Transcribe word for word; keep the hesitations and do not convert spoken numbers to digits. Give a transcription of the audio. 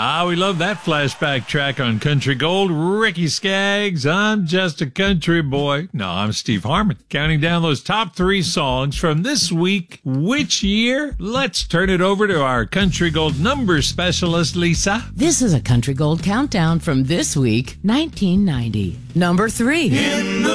Ah, we love that flashback track on Country Gold. Ricky Skaggs, I'm Just a Country Boy. No, I'm Steve Harmon. Counting down those top three songs from this week. Which year? Let's turn it over to our Country Gold number specialist, Lisa. This is a Country Gold countdown from this week, nineteen ninety. Number three. In the